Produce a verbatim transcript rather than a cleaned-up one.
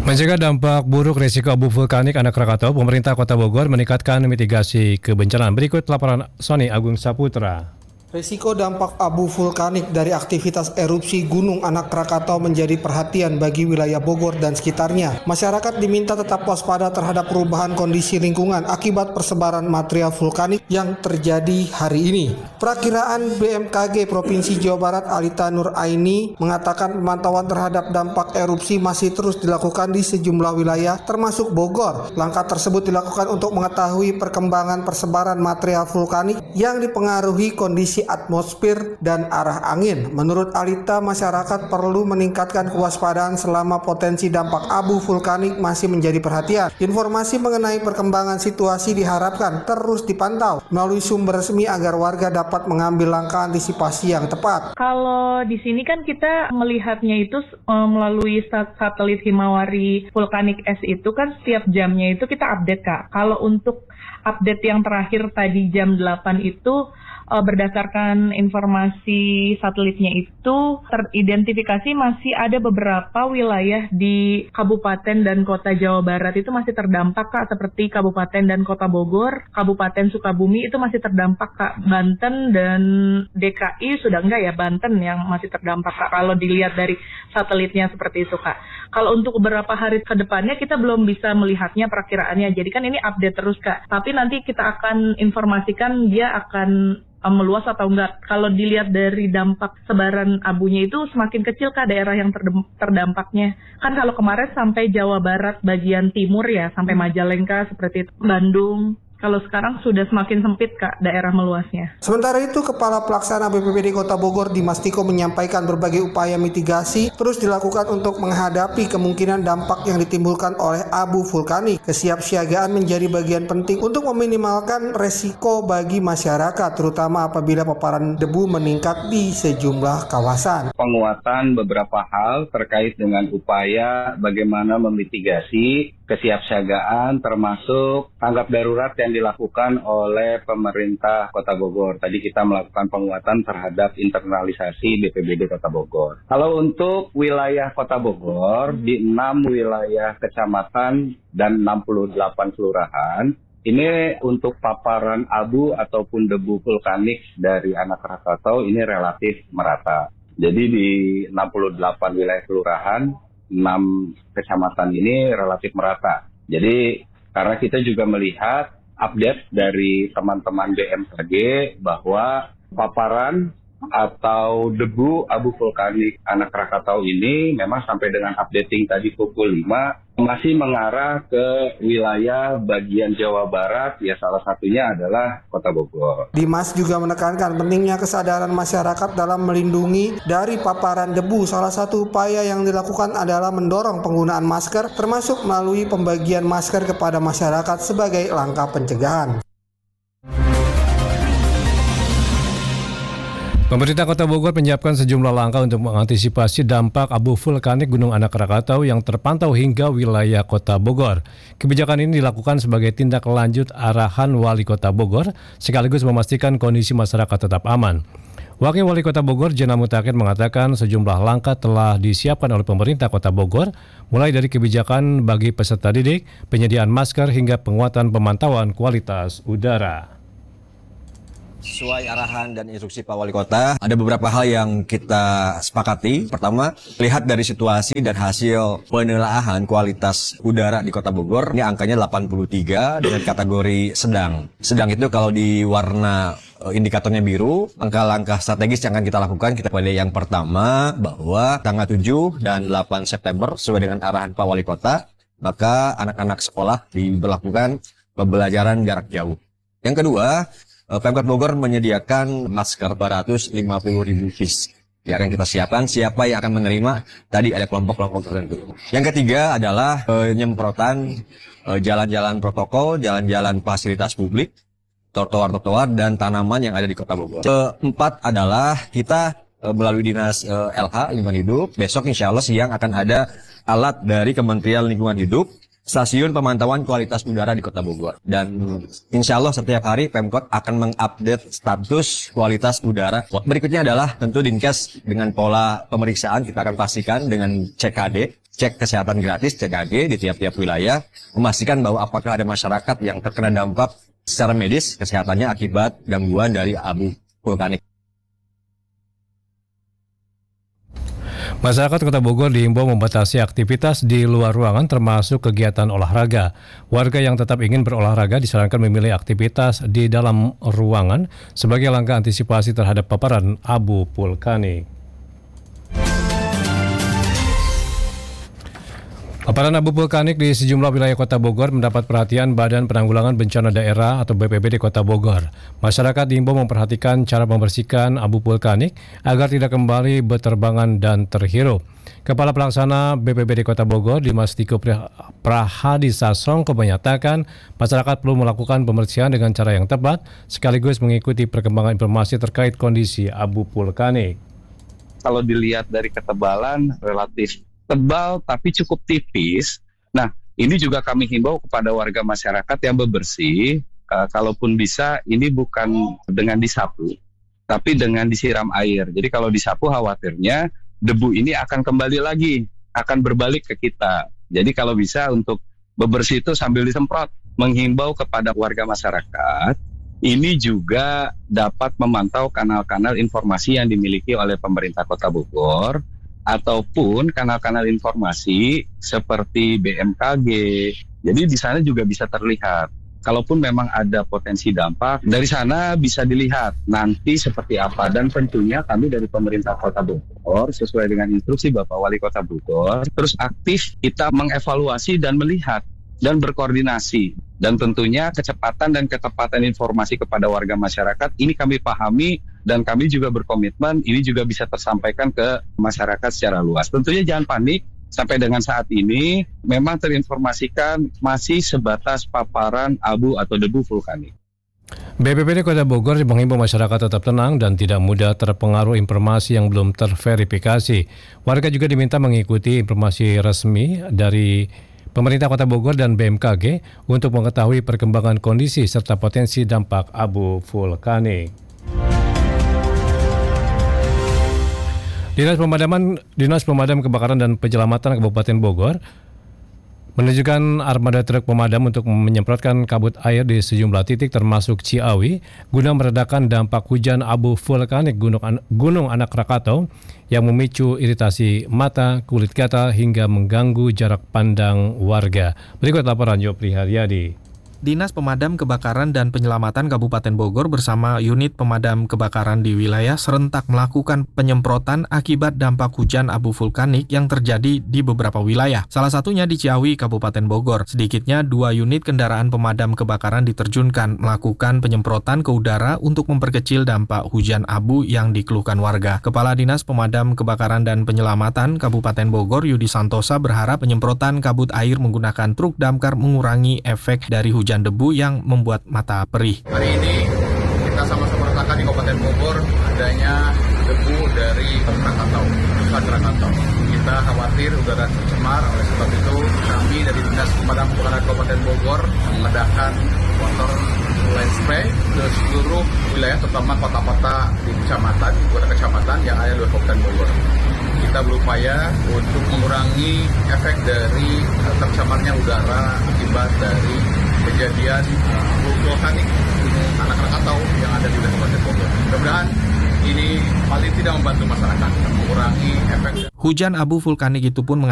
Mencegah dampak buruk risiko abu vulkanik anak Krakatau, pemerintah Kota Bogor meningkatkan mitigasi kebencanaan. Berikut laporan Sony Agung Saputra. Risiko dampak abu vulkanik dari aktivitas erupsi Gunung Anak Krakatau menjadi perhatian bagi wilayah Bogor dan sekitarnya. Masyarakat diminta tetap waspada terhadap perubahan kondisi lingkungan akibat persebaran material vulkanik yang terjadi hari ini. Perakiraan B M K G Provinsi Jawa Barat Alita Nur Aini mengatakan pemantauan terhadap dampak erupsi masih terus dilakukan di sejumlah wilayah termasuk Bogor. Langkah tersebut dilakukan untuk mengetahui perkembangan persebaran material vulkanik yang dipengaruhi kondisi atmosfer dan arah angin. Menurut Alita, masyarakat perlu meningkatkan kewaspadaan selama potensi dampak abu vulkanik masih menjadi perhatian. Informasi mengenai perkembangan situasi diharapkan terus dipantau melalui sumber resmi agar warga dapat mengambil langkah antisipasi yang tepat. Kalau di sini kan kita melihatnya itu um, melalui satelit Himawari Vulkanik S itu kan setiap jamnya itu kita update, Kak. Kalau untuk update yang terakhir tadi jam delapan itu berdasarkan informasi satelitnya itu teridentifikasi masih ada beberapa wilayah di Kabupaten dan Kota Jawa Barat itu masih terdampak, Kak, seperti Kabupaten dan Kota Bogor, Kabupaten Sukabumi itu masih terdampak, Kak. Banten dan D K I sudah enggak ya, Banten yang masih terdampak, Kak, kalau dilihat dari satelitnya seperti itu, Kak. Kalau untuk beberapa hari ke depannya kita belum bisa melihatnya perakiraannya, jadi kan ini update terus, Kak. Tapi nanti kita akan informasikan dia akan meluas atau enggak. Kalau dilihat dari dampak sebaran abunya itu semakin kecil, Kak, daerah yang terdampaknya. Kan kalau kemarin sampai Jawa Barat bagian timur ya, sampai Majalengka seperti itu, Bandung. Kalau sekarang sudah semakin sempit, Kak, daerah meluasnya. Sementara itu, Kepala Pelaksana B P B D Kota Bogor Dimas Tiko menyampaikan berbagai upaya mitigasi terus dilakukan untuk menghadapi kemungkinan dampak yang ditimbulkan oleh abu vulkanik. Kesiapsiagaan menjadi bagian penting untuk meminimalkan resiko bagi masyarakat, terutama apabila paparan debu meningkat di sejumlah kawasan. Penguatan beberapa hal terkait dengan upaya bagaimana memitigasi kesiapsiagaan termasuk tanggap darurat yang dilakukan oleh pemerintah Kota Bogor. Tadi kita melakukan penguatan terhadap internalisasi B P B D Kota Bogor. Kalau untuk wilayah Kota Bogor, di enam wilayah kecamatan dan enam puluh delapan kelurahan, ini untuk paparan abu ataupun debu vulkanik dari Anak Krakatau ini relatif merata. Jadi di enam puluh delapan wilayah kelurahan, enam kecamatan ini relatif merata. Jadi karena kita juga melihat update dari teman-teman B M K G bahwa paparan atau debu abu vulkanik Anak Krakatau ini memang sampai dengan updating tadi pukul lima masih mengarah ke wilayah bagian Jawa Barat, ya salah satunya adalah Kota Bogor. Dimas juga menekankan pentingnya kesadaran masyarakat dalam melindungi dari paparan debu. Salah satu upaya yang dilakukan adalah mendorong penggunaan masker, termasuk melalui pembagian masker kepada masyarakat sebagai langkah pencegahan. Pemerintah Kota Bogor menyiapkan sejumlah langkah untuk mengantisipasi dampak abu vulkanik Gunung Anak Krakatau yang terpantau hingga wilayah Kota Bogor. Kebijakan ini dilakukan sebagai tindak lanjut arahan Wali Kota Bogor, sekaligus memastikan kondisi masyarakat tetap aman. Wakil Wali Kota Bogor, Jena Mutakin, mengatakan sejumlah langkah telah disiapkan oleh pemerintah Kota Bogor, mulai dari kebijakan bagi peserta didik, penyediaan masker, hingga penguatan pemantauan kualitas udara. Sesuai arahan dan instruksi Pak Wali Kota, ada beberapa hal yang kita sepakati. Pertama, lihat dari situasi dan hasil penelaahan kualitas udara di Kota Bogor. Ini angkanya delapan puluh tiga dengan kategori sedang. Sedang itu kalau di warna indikatornya biru, langkah-langkah strategis yang akan kita lakukan. Kita pada yang pertama, bahwa tanggal tujuh dan delapan September, sesuai dengan arahan Pak Wali Kota, maka anak-anak sekolah diberlakukan pembelajaran jarak jauh. Yang kedua, Pemkot Bogor menyediakan masker dua ratus lima puluh ribu piece. Ya, akan kita siapkan siapa yang akan menerima. Tadi ada kelompok-kelompok tertentu. Yang ketiga adalah penyemprotan jalan-jalan protokol, jalan-jalan fasilitas publik, trotoar-trotoar dan tanaman yang ada di Kota Bogor. Keempat adalah kita melalui Dinas L H Lingkungan Hidup, besok insya Allah siang akan ada alat dari Kementerian Lingkungan Hidup, stasiun pemantauan kualitas udara di Kota Bogor. Dan insya Allah setiap hari Pemkot akan mengupdate status kualitas udara. Berikutnya adalah tentu Dinkes dengan pola pemeriksaan kita akan pastikan dengan C K D. cek kesehatan gratis C K G di tiap-tiap wilayah, memastikan bahwa apakah ada masyarakat yang terkena dampak secara medis kesehatannya akibat gangguan dari abu vulkanik. Masyarakat Kota Bogor diimbau membatasi aktivitas di luar ruangan termasuk kegiatan olahraga. Warga yang tetap ingin berolahraga disarankan memilih aktivitas di dalam ruangan sebagai langkah antisipasi terhadap paparan abu vulkanik. Paparan abu vulkanik di sejumlah wilayah Kota Bogor mendapat perhatian Badan Penanggulangan Bencana Daerah atau B P B D Kota Bogor. Masyarakat diimbau memperhatikan cara membersihkan abu vulkanik agar tidak kembali berterbangan dan terhirup. Kepala Pelaksana B P B D Kota Bogor, Dimas Tiko Prahadisa Songko menyatakan masyarakat perlu melakukan pembersihan dengan cara yang tepat sekaligus mengikuti perkembangan informasi terkait kondisi abu vulkanik. Kalau dilihat dari ketebalan relatif tebal tapi cukup tipis. Nah, ini juga kami himbau kepada warga masyarakat yang bebersih, uh, kalaupun bisa ini bukan dengan disapu, tapi dengan disiram air. Jadi kalau disapu khawatirnya debu ini akan kembali lagi, akan berbalik ke kita. Jadi kalau bisa untuk bebersih itu sambil disemprot, menghimbau kepada warga masyarakat, ini juga dapat memantau kanal-kanal informasi yang dimiliki oleh pemerintah Kota Bogor, ataupun kanal-kanal informasi seperti B M K G. Jadi di sana juga bisa terlihat. Kalaupun memang ada potensi dampak, dari sana bisa dilihat nanti seperti apa. Dan tentunya kami dari pemerintah Kota Bogor, sesuai dengan instruksi Bapak Wali Kota Bogor, terus aktif kita mengevaluasi dan melihat dan berkoordinasi. Dan tentunya kecepatan dan ketepatan informasi kepada warga masyarakat ini kami pahami dan kami juga berkomitmen ini juga bisa tersampaikan ke masyarakat secara luas. Tentunya jangan panik, sampai dengan saat ini memang terinformasikan masih sebatas paparan abu atau debu vulkanik. B P B D Kota Bogor menghimbau masyarakat tetap tenang dan tidak mudah terpengaruh informasi yang belum terverifikasi. Warga juga diminta mengikuti informasi resmi dari pemerintah Kota Bogor dan B M K G untuk mengetahui perkembangan kondisi serta potensi dampak abu vulkanik. Dinas Pemadaman Dinas Pemadam Kebakaran dan Penyelamatan Kabupaten Bogor menunjukkan armada truk pemadam untuk menyemprotkan kabut air di sejumlah titik termasuk Ciawi guna meredakan dampak hujan abu vulkanik Gunung, Gunung Anak Rakatau yang memicu iritasi mata, kulit gatal hingga mengganggu jarak pandang warga. Berikut laporan Yopri Haryadi. Dinas Pemadam Kebakaran dan Penyelamatan Kabupaten Bogor bersama unit pemadam kebakaran di wilayah serentak melakukan penyemprotan akibat dampak hujan abu vulkanik yang terjadi di beberapa wilayah. Salah satunya di Ciawi, Kabupaten Bogor. Sedikitnya dua unit kendaraan pemadam kebakaran diterjunkan melakukan penyemprotan ke udara untuk memperkecil dampak hujan abu yang dikeluhkan warga. Kepala Dinas Pemadam Kebakaran dan Penyelamatan Kabupaten Bogor, Yudi Santosa, berharap penyemprotan kabut air menggunakan truk damkar mengurangi efek dari hujan debu yang membuat mata perih. Hari ini kita sama-sama rasakan di Kabupaten Bogor adanya debu dari Krakatau, Pusat Krakatau. Kita khawatir udara tercemar, oleh sebab itu kami dari Dinas Pemadam Kebakaran Kabupaten Bogor mengadakan water line spray ke seluruh wilayah, terutama kota-kota di kecamatan, kota kecamatan yang ada di Kabupaten Bogor. Kita berupaya untuk mengurangi efek dari tercemarnya udara akibat dari kejadian abu vulkanik Gunung Anak Rakatau yang ada di Kabupaten Bogor. Mudah-mudahan ini paling tidak membantu masyarakat mengurangi efek. Hujan abu vulkanik itu pun